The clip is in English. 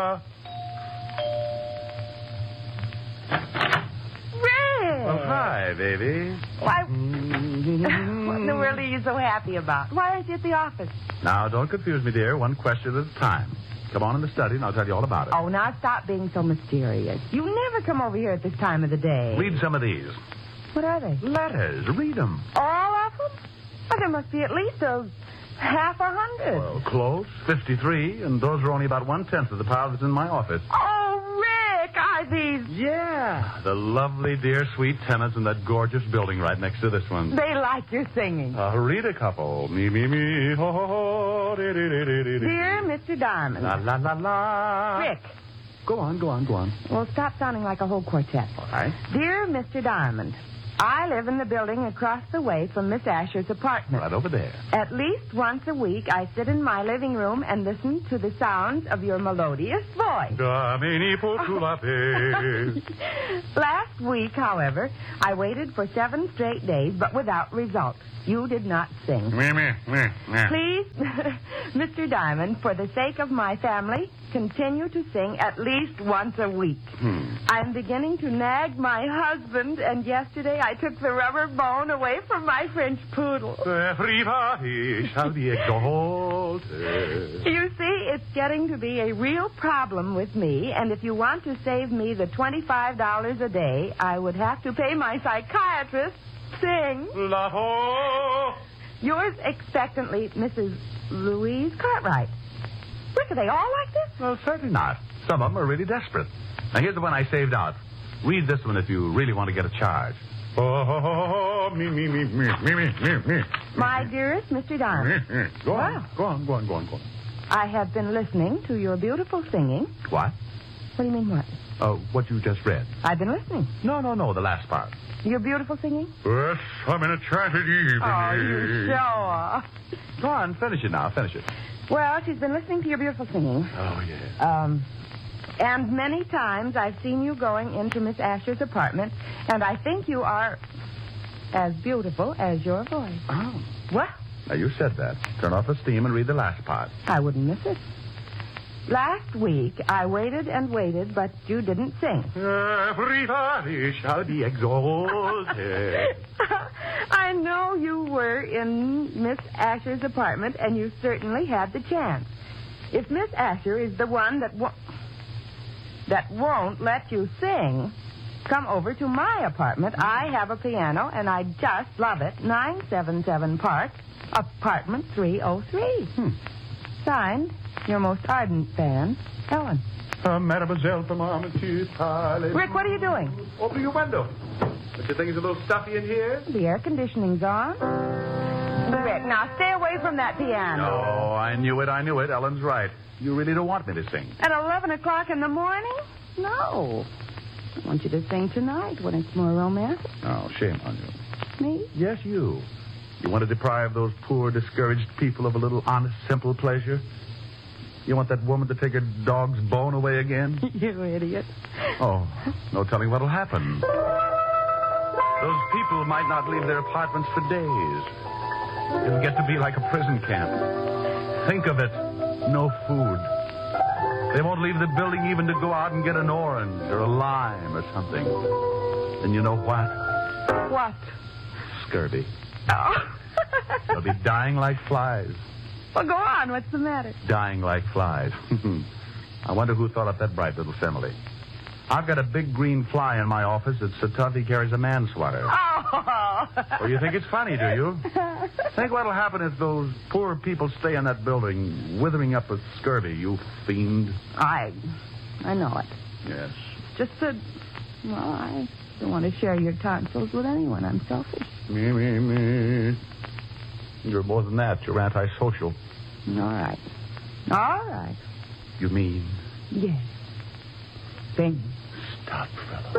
Well, hi, baby. Why, what in the world are you so happy about? Why aren't you at the office? Now, don't confuse me, dear. One question at a time. Come on in the study, and I'll tell you all about it. Oh, now stop being so mysterious. You never come over here at this time of the day. Read some of these. What are they? Letters. Read them. All of them? Well, there must be at least half a hundred. Well, close. 53, and those are only about 1/10 of the pile that's in my office. Oh, Rick, are these... Yeah. The lovely, dear, sweet tenants in that gorgeous building right next to this one. They like your singing. Read a couple. Me, me, me, ho, ho, ho, di, di, di, di, di. Dear Mr. Diamond. La, la, la, la. Rick. Go on. Well, stop sounding like a whole quartet. All right. Dear Mr. Diamond, I live in the building across the way from Miss Asher's apartment. Right over there. At least once a week, I sit in my living room and listen to the sounds of your melodious voice. Last week, however, I waited for 7 straight days, but without result. You did not sing. Please, Mr. Diamond, for the sake of my family, continue to sing at least once a week. I'm beginning to nag my husband, and yesterday I took the rubber bone away from my French poodle. Everybody shall be exalted. You see, it's getting to be a real problem with me, and if you want to save me the $25 a day, I would have to pay my psychiatrist. Sing. Yours expectantly, Mrs. Louise Cartwright. Rick, are they all like this? Well, certainly not. Some of them are really desperate. Now, here's the one I saved out. Read this one if you really want to get a charge. Me. My dearest Mr. Diamond. Go on. I have been listening to your beautiful singing. What? What do you mean, what? What you just read. I've been listening. No, the last part. Your beautiful singing? Yes, I'm in a enchanted evening. Oh, you sure. Go on, finish it now. Finish it. Well, she's been listening to your beautiful singing. Oh, yeah. And many times I've seen you going into Miss Asher's apartment, and I think you are as beautiful as your voice. Oh. What? Now, you said that. Turn off the steam and read the last part. I wouldn't miss it. Last week, I waited and waited, but you didn't sing. Everybody shall be exalted. I know you were in Miss Asher's apartment, and you certainly had the chance. If Miss Asher is the one that won't let you sing, come over to my apartment. I have a piano, and I just love it. 977 Park, apartment 303. Signed, your most ardent fan, Ellen. Mademoiselle from Armitage. Rick, what are you doing? Open your window. Don't you think it's a little stuffy in here? The air conditioning's on. Rick, now stay away from that piano. No, I knew it. Ellen's right. You really don't want me to sing. At 11 o'clock in the morning? No. I want you to sing tonight when it's more romantic. Oh, shame on you. Me? Yes, you. You want to deprive those poor, discouraged people of a little honest, simple pleasure? You want that woman to take her dog's bone away again? You idiot. Oh, no telling what'll happen. Those people might not leave their apartments for days. It'll get to be like a prison camp. Think of it. No food. They won't leave the building even to go out and get an orange or a lime or something. And you know what? What? Scurvy. Oh. They'll be dying like flies. Well, go on. What's the matter? Dying like flies. I wonder who thought up that bright little simile. I've got a big green fly in my office that's so tough he carries a manslaughter. Oh! Well, you think it's funny, do you? Think what'll happen if those poor people stay in that building, withering up with scurvy, you fiend. I know it. Yes. Just that, well, I don't want to share your tonsils with anyone. I'm selfish. Me. You're more than that. You're antisocial. All right. You mean? Yes. Sing. Stop, fellow.